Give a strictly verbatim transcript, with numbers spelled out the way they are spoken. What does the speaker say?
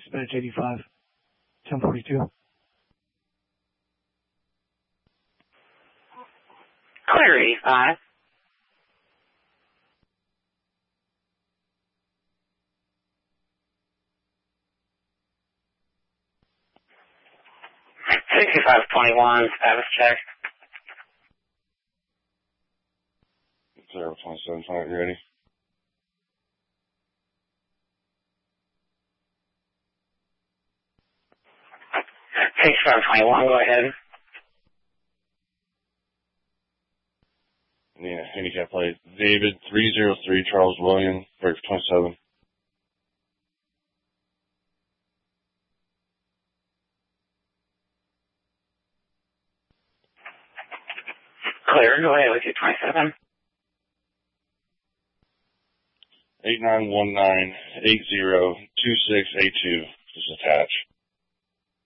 dispatch eighty-five, ten forty-two. Clear eighty-five. sixty-five twenty-one, status check. zero twenty-seven, twenty, you ready? sixty-five twenty-one, go ahead. Yeah, handicap plate. David, three zero three, Charles William, break for twenty-seven. Clear, go ahead with your twenty-seven. eight nine one nine eight zero two six eight two. This is attached.